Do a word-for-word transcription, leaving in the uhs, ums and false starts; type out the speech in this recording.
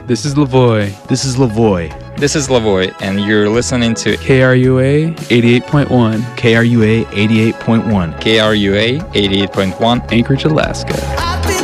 This is Lavoy. This is Lavoy. This is Lavoy, and you're listening to K R U A eighty-eight point one. K R U A eighty-eight point one. K R U A eighty-eight point one. Anchorage, Alaska.